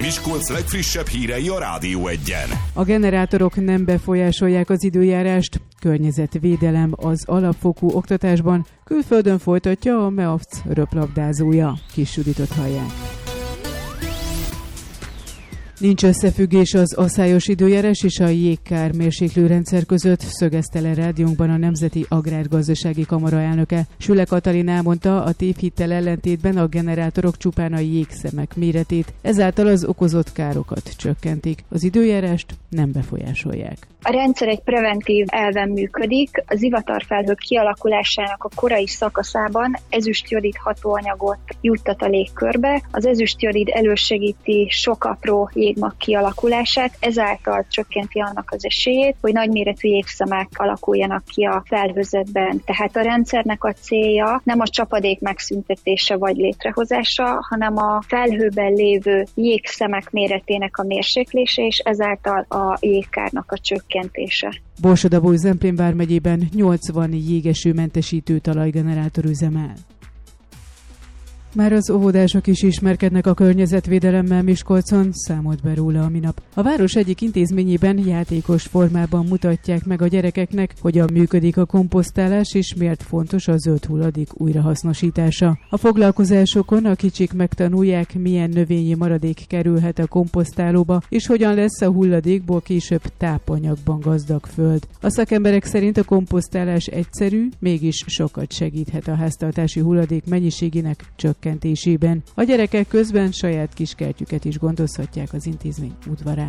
Miskolc legfrissebb hírei a Rádió Egyen. A generátorok nem befolyásolják az időjárást. Környezetvédelem az alapfokú oktatásban. Külföldön folytatja a MEAFC röplabdázója. Kis Juditot hallják. Nincs összefüggés az aszályos időjárás és a jégkár mérséklőrendszer között, szögezte le rádiónkban a Nemzeti Agrárgazdasági Kamara elnöke. Süle Katalin elmondta, a tévhittel ellentétben a generátorok csupán a jégszemek méretét, ezáltal az okozott károkat csökkentik. Az időjárást nem befolyásolják. A rendszer egy preventív elven működik. Az zivatarfelhők kialakulásának a korai szakaszában ezüstjodid hatóanyagot juttat a légkörbe. Az ezüstjodid elősegíti sok apró jégmag kialakulását, ezáltal csökkenti annak az esélyét, hogy nagyméretű jégszemek alakuljanak ki a felhőzetben. Tehát a rendszernek a célja nem a csapadék megszüntetése vagy létrehozása, hanem a felhőben lévő jégszemek méretének a mérséklése, és ezáltal a jégkárnak a csökkentése. Borsod-Abaúj-Zemplén vármegyében 80 jégesőmentesítő talajgenerátor üzemel. Már az óvodások is ismerkednek a környezetvédelemmel Miskolcon, számolt be róla a minap. A város egyik intézményében játékos formában mutatják meg a gyerekeknek, hogyan működik a komposztálás és miért fontos a zöld hulladék újrahasznosítása. A foglalkozásokon a kicsik megtanulják, milyen növényi maradék kerülhet a komposztálóba, és hogyan lesz a hulladékból később tápanyagban gazdag föld. A szakemberek szerint a komposztálás egyszerű, mégis sokat segíthet a háztartási hulladék mennyiségének csökkentésében. A gyerekek közben saját kiskertjüket is gondozhatják az intézmény udvarán.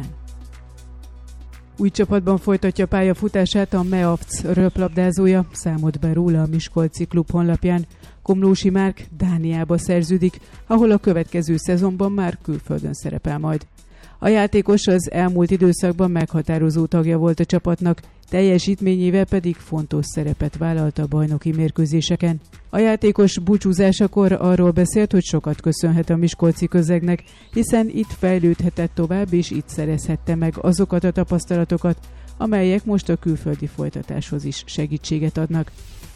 Új csapatban folytatja pályafutását a MEAFC röplabdázója, számolt be róla a Miskolci klub honlapján. Komlósi Márk Dániába szerződik, ahol a következő szezonban már külföldön szerepel majd. A játékos az elmúlt időszakban meghatározó tagja volt a csapatnak, teljesítményével pedig fontos szerepet vállalt a bajnoki mérkőzéseken. A játékos búcsúzásakor arról beszélt, hogy sokat köszönhet a miskolci közegnek, hiszen itt fejlődhetett tovább, és itt szerezhette meg azokat a tapasztalatokat, amelyek most a külföldi folytatáshoz is segítséget adnak.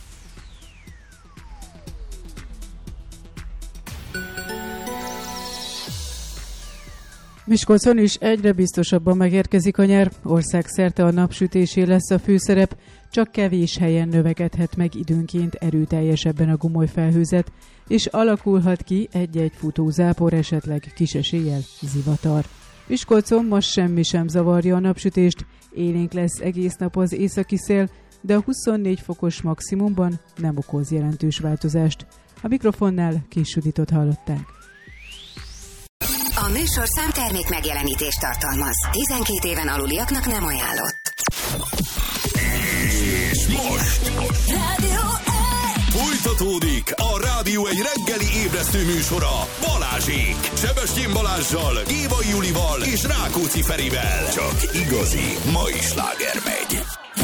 Miskolcon is egyre biztosabban megérkezik a nyár, országszerte a napsütésé lesz a főszerep, csak kevés helyen növekedhet meg időnként erőteljesebben a gumoly felhőzet, és alakulhat ki egy-egy futózápor, esetleg kis eséllyel zivatar. Miskolcon most semmi sem zavarja a napsütést, élénk lesz egész nap az északi szél, de a 24 fokos maximumban nem okoz jelentős változást. A mikrofonnál Kis Juditot hallották. A műsorszám termék megjelenítést tartalmaz. 12 éven aluliaknak nem ajánlott. És most folytatódik a Rádió egy reggeli ébresztő műsora Balázsék. Sebestyén Balázssal, Gévai Julival és Rákóczi Ferivel. Csak igazi mai sláger megy.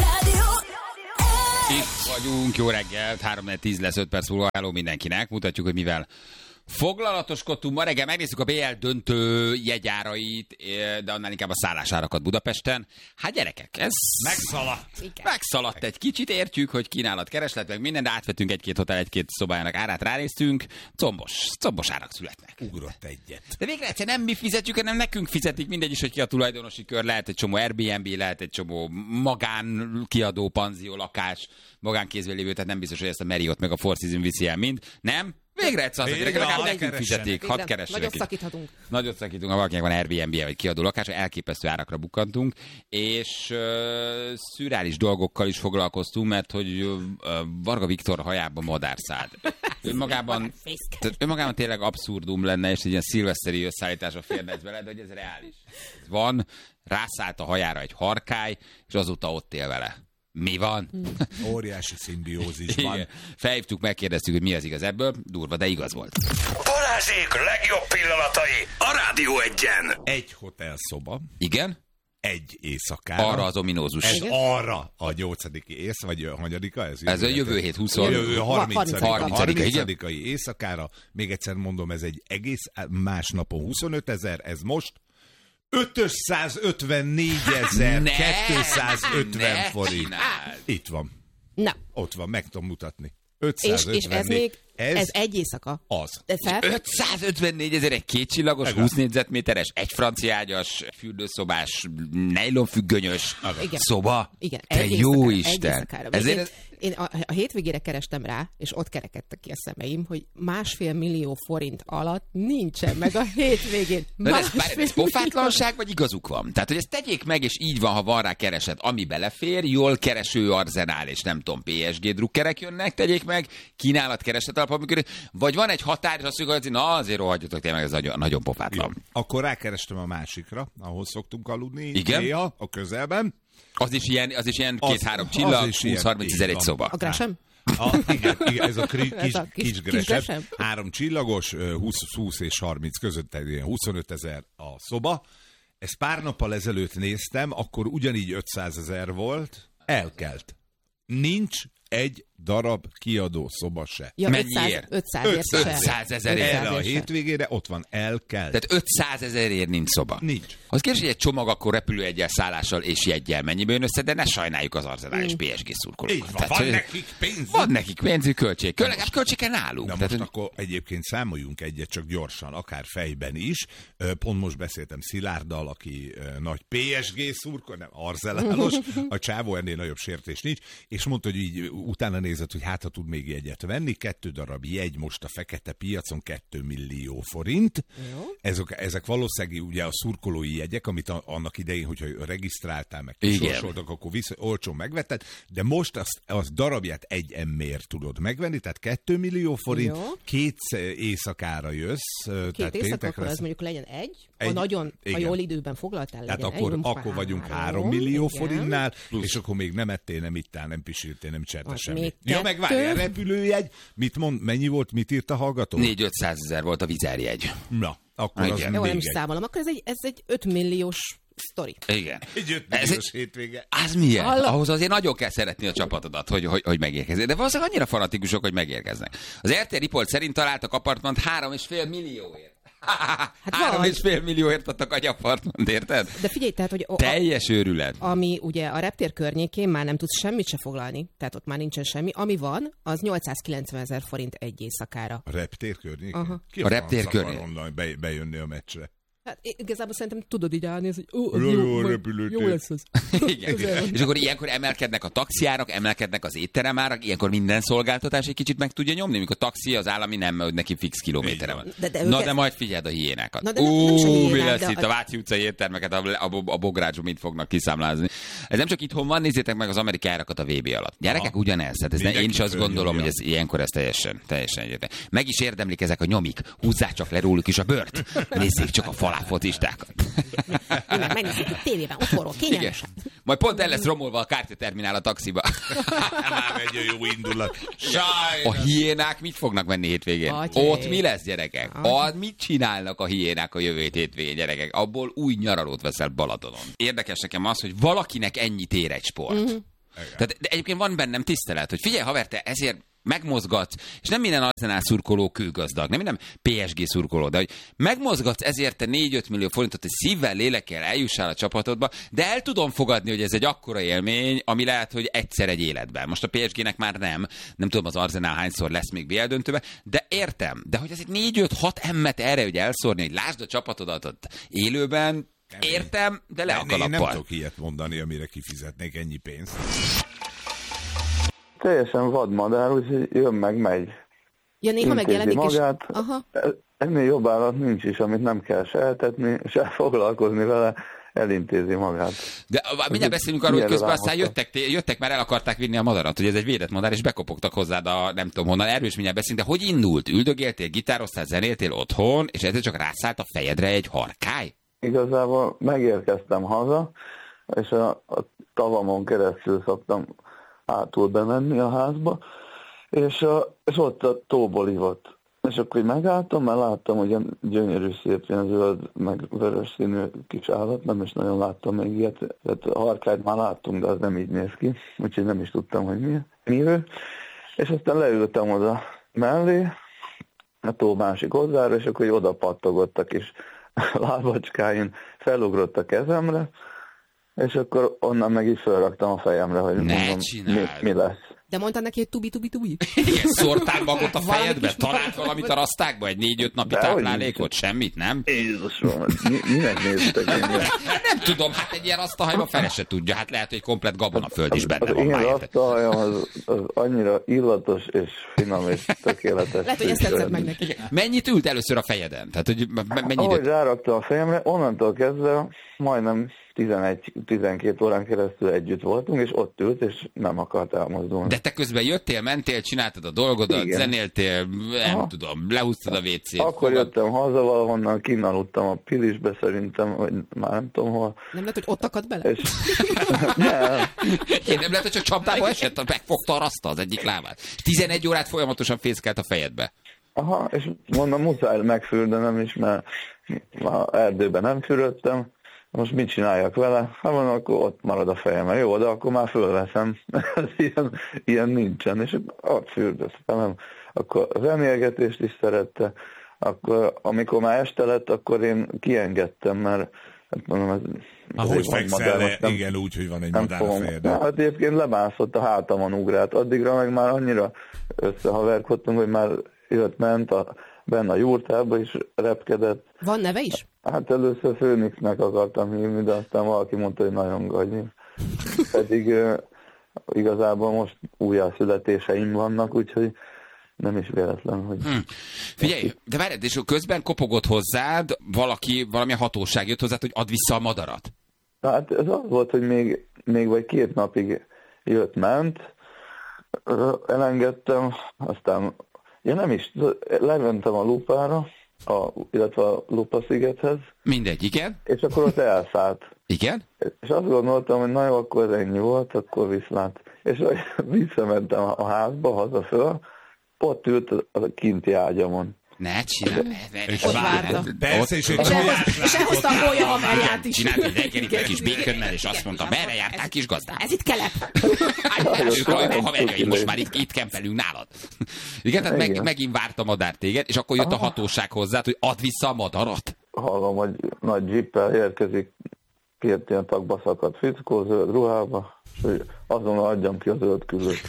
Itt vagyunk, jó reggelt, 3-10 lesz 5 perc múlva. Hello mindenkinek, mutatjuk, hogy mivel foglalatoskodtunk. Ma reggel megnézzük a BL döntő jegyárait, de annál inkább a szállásárakat Budapesten. Hát gyerekek, ez megszaladt egy kicsit, értjük, hogy kínálat, kereslet, meg minden, de átvettünk egy-két hotel, egy-két szobájának árát, ránéztünk, combos árak születnek. Ugrott egyet. De végre egyszer nem mi fizetjük, hanem nekünk fizetik, mindegy is, hogy ki a tulajdonosi kör, lehet egy csomó Airbnb, lehet egy csomó magánkiadó, panzió, lakás, magánkézben lévő, tehát nem biztos, hogy ezt a Marriott meg a Four Seasons viszi el mind, nem? Végre egyszer azt, legalább nekünk fizetik, hadd keressenek. Nagyot szakítunk, ha valakinek van Airbnb-je vagy kiadó lakás, elképesztő árakra bukkantunk, és szürreális dolgokkal is foglalkoztunk, mert hogy Varga Viktor hajába madár szállt. Önmagában tényleg abszurdum lenne, és egy ilyen szilveszteri összeállításra férne ez vele, de hogy ez reális. Van, rászállt a hajára egy harkály, és azóta ott él vele. Mi van? Óriási szimbiózis van. Felhívtuk, megkérdeztük, hogy mi az igaz ebből. Durva, de igaz volt. Balázsék legjobb pillanatai a Rádió Egyen. Egy hotelszoba. Igen? Egy éjszakára. Arra az ominózus. Ez arra a 8. ész, vagy a hanyadika? Ez a jövő hét 20. Jövő 30. éjszakára. Még egyszer mondom, ez egy egész más napon 25 000, ez most 554.250 forint. Itt van. Na. Ott van, meg tudom mutatni. 554. És ez még, ez egy éjszaka. Az. 554 000 egy kétcsillagos, 20 négyzetméteres, egy franciágyas, fürdőszobás, nejlonfüggönyös szoba. Igen, te jó Isten. Én a hétvégére kerestem rá, és ott kerekedtek ki a szemeim, hogy 1,5 millió forint alatt nincsen meg a hétvégén. Ez pofátlanság, vagy igazuk van? Tehát, hogy ezt tegyék meg, és így van, ha van rá kereset, ami belefér, jól kereső arzenál, és nem tudom, PSG drukkerek jönnek, tegyék meg, kínálat kereset alapon működik, vagy van egy határ, és azt mondjuk, hogy na, azért rohadjatok tényleg, ez nagyon pofátlan. Jó. Akkor rákerestem a másikra, ahol szoktunk aludni. Igen? Néha, a közelben. Az is ilyen 2-3 csillag, 20-30 000 egy szoba. A Gresham? Igen, ez a kis Gresham. 3 csillagos, 20 és 30 között, 25 000 a szoba. Ezt pár nappal ezelőtt néztem, akkor ugyanígy 500 000 volt. Elkelt. Nincs egy darab kiadó szoba se. Ja, mennyiért? 500 000 Erre a hétvégére ott van, elkelt. Tehát 500 000-ért nincs szoba. Nincs. Az kérdés, hogy egy csomag akkor repülőjeggyel, szállással és jeggyel mennyibe jön össze, de ne sajnáljuk az Arsenal és PSG szurkolókat. Tehát, van nekik pénzük. Van nekik pénzük, költség. Legalább költségen nálunk. Na most akkor egyébként számoljunk egyet csak gyorsan, akár fejben is. Pont most beszéltem Szilárddal, aki nagy PSG szurkoló, nem arzenálos, a csávó ennél nagyobb sértés nincs, és mondta, hogy így utána nézett, hogy hát ha tud még jegyet venni, 2 darab jegy most a fekete piacon 2 millió forint. Ezek valószínűleg ugye a szurkolói jegyek, amit annak idején, hogyha regisztráltál, meg kisorsoltak, akkor olcsón megvetted, de most az darabját egy emmér tudod megvenni, tehát 2 millió forint, 2 éjszakára jössz. 2 éjszaka, akkor az mondjuk legyen ha nagyon, ha jól időben foglaltál, legyen tehát akkor vagyunk 3 millió forintnál, és akkor még nem ettél, nem ittál, nem pisiltél, nem cserte semmit. Ja, meg várjál, repülőjegy, mennyi volt, mit írt a hallgató? 400-500 000 volt a vizerjegy. Na, akkor az jó, nem is számolom, akkor ez egy 5 milliós sztori. Igen. Egy 5 milliós hétvége. Az milyen? Ahhoz azért nagyon kell szeretni a csapatodat, hogy megérkezzék. De valószínűleg annyira fanatikusok, hogy megérkeznek. Az RTL Report szerint találtak apartmant 3,5 millióért. Hát 3,5 millióért adtak egy apartmant, érted? De figyelj, tehát, hogy teljes őrület. Ami ugye a reptér környékén már nem tudsz semmit se foglalni, tehát ott már nincsen semmi. Ami van, az 890 000 forint egy éjszakára. A reptér környékén? Ki a reptér környékén? Bejönni a meccsre. Hát igazából szerintem tudod így állni, hogy jó lesz az. Igen. És akkor ilyenkor emelkednek a taxiárak, emelkednek az étteremárak, ilyenkor minden szolgáltatás egy kicsit meg tudja nyomni, mikor a taxi az állami nem, hogy neki fix kilométere van. De majd figyeld a hiénákat. Mi lesz itt a Váci utcai éttermeket, a Bográcsban mit fognak kiszámlázni. Ez nem csak itthon van, nézzétek meg az amerikai árakat a VB alatt. Gyerekek ugyanez, tehát én is azt gondolom, hogy ez ilyenkor ez teljesen egyértelmű. Meg is érdemlik ezek a nyomik, húzzák csak le róluk is a bört. Nézzék csak a focistákat. Megnézzük a tévében, otthonról, kényelmesen. Majd pont el lesz romolva a kártyaterminál a taxiba. Már egy jó indulat. A hiénák mit fognak menni hétvégén? Ott mi lesz, gyerekek? Mit csinálnak a hiénák a jövő hétvégén, gyerekek? Abból új nyaralót veszel Balatonon. Érdekes nekem az, hogy valakinek ennyit ér egy sport. Tehát, de egyébként van bennem tisztelet, hogy figyelj, haver, te ezért megmozgatsz, és nem minden Arsenal szurkoló kőgazdag, nem minden PSG szurkoló, de hogy megmozgatsz ezért te 4-5 millió forintot, hogy szívvel, lélekkel eljussál a csapatodba, de el tudom fogadni, hogy ez egy akkora élmény, ami lehet, hogy egyszer egy életben. Most a PSG-nek már nem tudom az Arsenal hányszor lesz még BL döntőben, de értem, de hogy ez egy 4-5-6 emmet erre, hogy elszórni, hogy lásd a csapatodat ott élőben, értem, de le a kalappal. Én nem tudok ilyet mondani, amire kifizetnék ennyi pénzt. Teljesen vadmadár, úgyhogy jön meg, megy. Ja, néha megjelenik magát. Ennél jobb állat nincs is, amit nem kell se eltetni, se foglalkozni vele, elintézi magát. De mindjárt beszélünk arról, hogy közben aztán jöttek, már el akarták vinni a madarat, hogy ez egy védett madár, és bekopogtak hozzád a nem tudom honnan, erről is mindjárt beszélünk, de hogy indult? Üldögéltél, gitároztál, zenéltél otthon, és ezzel csak rászállt a fejedre egy harkály? Igazából megérkeztem haza, és a tavamon keresztül szoktam átul bemenni a házba, és ott a tóból ivott. És akkor megálltam, mert láttam, hogy ilyen gyönyörű, szép, ilyen zöld, meg vörös színű kis állat, nem is nagyon láttam még ilyet. Tehát a harkályt már láttunk, de az nem így néz ki, úgyhogy nem is tudtam, hogy mi ő. És aztán leültem oda mellé, a tó másik oldalára, és akkor oda pattogott a kis lábacskáin, felugrott a kezemre, és akkor onnan meg így felraktam a fejemre, hogy mondom, mi lesz. De mondtad neki, hogy tubi. Igen, szórtál magot a fejedbe? Talált valamit a rasztákba? Egy 4-5 napi táplálékot? Semmit, nem? Jézusom, minek néztek engem? Nem tudom, hát egy ilyen asztalhajban fele se tudja. Hát lehet, hogy komplet gabonaföld is benne van. Én Már az asztalhajam az annyira illatos és finom és tökéletes. Lehet, hogy ezt tetszett meg neki. Mennyit ült először a fejeden? Tehát, hogy mennyi Ahogy időt? rárakta a fejemre, onnantól kezdve majdnem 11-12 órán keresztül együtt voltunk, és ott ült, és nem akart elmozdulni. De te közben jöttél, mentél, csináltad a dolgodat, Igen. zenéltél, nem tudom, lehúztad a WC-t. Akkor jöttem haza valahonnan, kinaludtam a Pilisbe szerintem, vagy már nem tudom hol. Nem lehet, hogy ott akad bele? És... nem. Én nem lehet, hogy csak csapdába esett, megfogta a raszta az egyik lábát. 11 órát folyamatosan fészkelt a fejedbe. Aha, és mondom, muszáj megfürdenem is, mert a erdőben nem fürödtem. Most mit csináljak vele? Hát mondom, akkor ott marad a fejem. Jó, de akkor már fölveszem. ilyen nincsen. És ott fürdöztem. Akkor az emélgetést is szerette. Akkor, amikor már este lett, akkor én kiengedtem, mert hát mondom, hogy fekszel le? Igen, úgy, hogy van egy madár a fejedben. Hát egyébként lebászott, a hátamon ugrált. Addigra meg már annyira összehaverkodtunk, hogy már jött-ment benne a jurtába is repkedett. Van neve is? Hát először Főnixnek akartam hívni, de aztán valaki mondta, hogy nagyon gagyi. Pedig igazából most újjászületéseim vannak, úgyhogy nem is véletlen, hogy... Figyelj, de várjad, és közben kopogott hozzád valami hatóság jött hozzád, hogy add vissza a madarat. Hát ez az volt, hogy még vagy 2 napig jött-ment, elengedtem, aztán én nem is, lementem a Lupára, illetve a Lupa-szigethez. Mindegy, igen. És akkor ott elszállt. Igen? És azt gondoltam, hogy na jó, akkor ez ennyi volt, akkor viszlát. És visszamentem a házba, haza föl, ott ült a kinti ágyamon. Ne csinálj. Ott várta. Persze, és elhozta a bolya haverját is. Csinált egy reggelit egy kis békönnel, és azt mondta, merre jártál, kis gazdám? Ez itt kelep. A haverjaim most már itt kempelünk nálad. Igen, tehát megint várt a madár téged, és akkor jött a hatóság hozzád, hogy add vissza a madarat. Hallom, hogy nagy dzsippel érkezik, 2 ilyen tagba szakadt fickó, zöld ruhába, és hogy azonnal adjam ki a zöld külőt.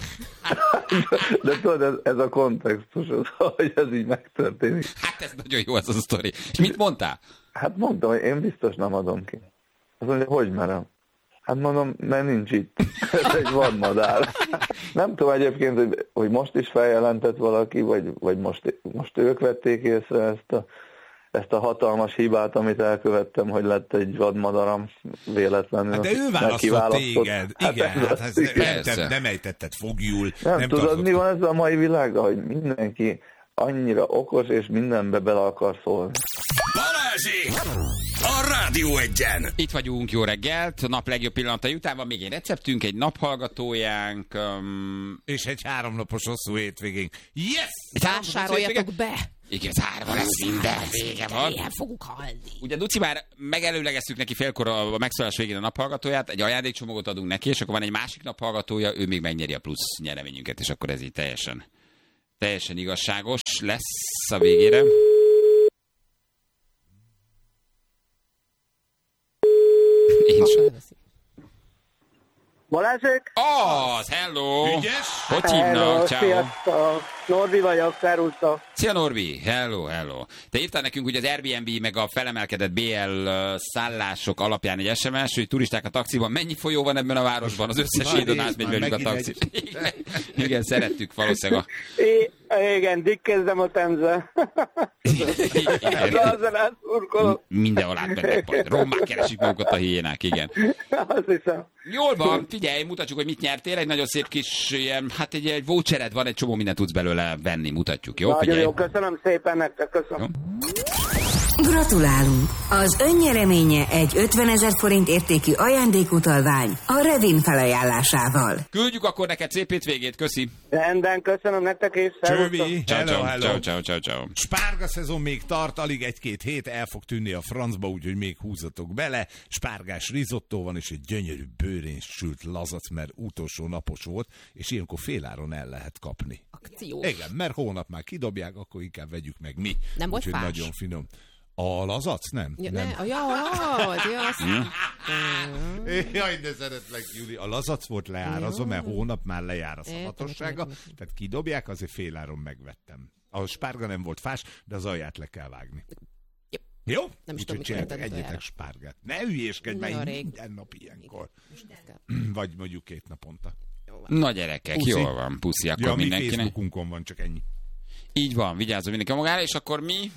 De tudod, ez a kontextus, hogy ez így megtörténik. Hát ez nagyon jó ez a sztori. És mit mondtál? Hát mondtam, hogy én biztos nem adom ki. Azt mondja, hogy merem? Hát mondom, mert nincs itt. Ez egy vadmadár. Nem tudom egyébként, hogy most is feljelentett valaki, vagy most ők vették észre ezt a hatalmas hibát, amit elkövettem, hogy lett egy vadmadaram véletlenül. Hát de ő választott téged. Igen, hát nem ejtetted fogjul. Nem tudod, mi van ezzel a mai világban, hogy mindenki annyira okos, és mindenbe bele akar szólni. Balázsék! A Rádió Egyen! Itt vagyunk, jó reggelt, a nap legjobb pillanatai után van még egy receptünk, egy naphallgatójánk. És egy 3 napos hosszú hétvégénk. Yes! Vásároljatok be! Igen, zárva lesz minden, vége van. Ilyen fogunk halni. Ugye Duci már megelőlegeztük neki félkor a megszólás végén a naphallgatóját, egy ajándékcsomagot adunk neki, és akkor van egy másik naphallgatója, ő még megnyeri a plusz nyereményünket, és akkor ez így teljesen igazságos lesz a végére. Balázsék? Az, hello! Ügyes? Hogy hívnak? Ciao. Sziasztok! Norbi vagyok, szervusztok! Szia Norbi, hello. Te írtál nekünk ugye az Airbnb meg a felemelkedett BL szállások alapján egy SMS, hogy turisták a taxiban. Mennyi folyó van ebben a városban? Az összes hídon átmegy velük a taxi. Igen, szerettük valószínűleg. Igen, dikkezzem a Temze. Mindenhol átmennek majd. Rommá keresik magukat a hiénák, igen. Azt hiszem. Jól van, figyelj, mutatjuk, hogy mit nyertél. Egy nagyon szép kis ilyen, hát egy vouchered van, egy csomó mindent tudsz belőle venni, mutatjuk, jó? Nagyon figyelj. jó, köszönöm szépen nektek, köszönöm. Gratulálunk! Az önnyereménye egy 50 000 forint értékű ajándékutalvány a Revin felajánlásával. Küldjük akkor neked szép hétvégét, köszi! Rendben, köszönöm nektek is, szervusztok. Csövi, Ciao. Spárga szezon még tart, alig 1-2 hét, el fog tűnni a francba, úgyhogy még húzatok bele. Spárgás risotto van, és egy gyönyörű bőrén sült lazac, mert utolsó napos volt, és ilyenkor féláron el lehet kapni. Akció. Igen, mert hónap már kidobják, akkor inkább vegyük meg mi. Nem volt úgyhogy fás? nagyon finom. A lazac? Nem. Ja, nem. az. Jaj, de szeretlek, Júli. A lazac volt leárazva, mert hónap már lejár a szavatossága, tehát kidobják, azért féláron megvettem. A spárga nem volt fás, de az alját le kell vágni. Jó? Nem is tudom, mit egyetek spárgát. Ne hülyéskedj, mert minden nap ilyenkor. Vagy mondjuk 2 naponta. Na gyerekek, puszi. Jól van, puszi, akkor mindenkinek. Mi Facebookunkon van, csak ennyi. Így van, vigyázzon mindenki magára, és akkor mi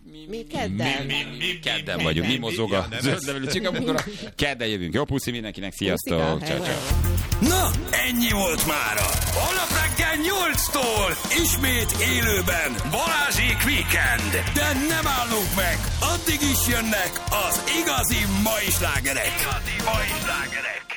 kedden vagyunk, mi mozog a zöldlevelű csika, amikor kedden jövünk. Jó, puszi mindenkinek, sziasztok! Ciao. Na, ennyi volt mára. Holnap reggel 8-tól ismét élőben Balázsék Weekend. De nem állunk meg, addig is jönnek az igazi mai slágerek.